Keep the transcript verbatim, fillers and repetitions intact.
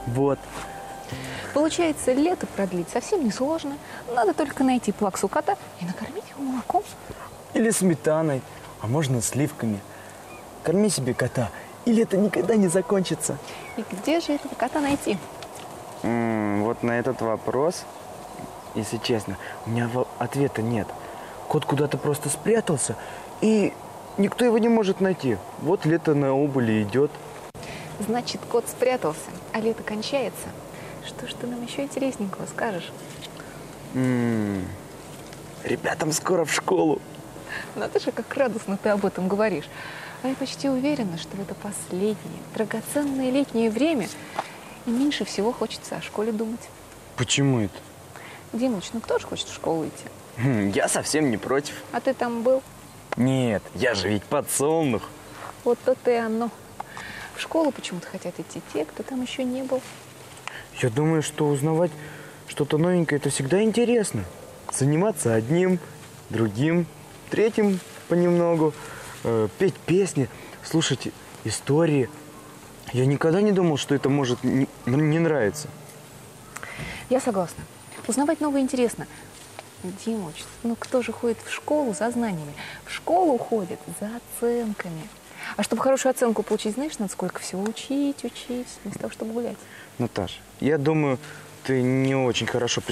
Вот. Получается, лето продлить совсем несложно. Надо только найти плаксу кота и накормить его молоком. Или сметаной, а можно сливками. Корми себе кота, и лето никогда не закончится. И где же этого кота найти? М, вот на этот вопрос, если честно, у меня во- ответа нет. Кот куда-то просто спрятался, и никто его не может найти. Вот лето на убыли идет. Значит, кот спрятался, а лето кончается. Что ж ты нам еще интересненького скажешь? М, Ребятам скоро в школу. Надо же, как радостно ты об этом говоришь. А я почти уверена, что в это последнее, драгоценное летнее время и меньше всего хочется о школе думать. Почему это? Димыч, ну кто же хочет в школу идти? Хм, Я совсем не против. А ты там был? Нет, я же ведь подсолнух. Вот то-то и оно. В школу почему-то хотят идти те, кто там еще не был. Я думаю, что узнавать что-то новенькое – это всегда интересно. Заниматься одним, другим, третьим понемногу, э, петь песни, слушать истории. Я никогда не думал, что это может не, не нравиться. Я согласна. Узнавать новое интересно. Димыч, ну кто же ходит в школу за знаниями? В школу ходят за оценками. А чтобы хорошую оценку получить, знаешь, надо сколько всего учить, учить, вместо того, чтобы гулять. Наташ, я думаю, ты не очень хорошо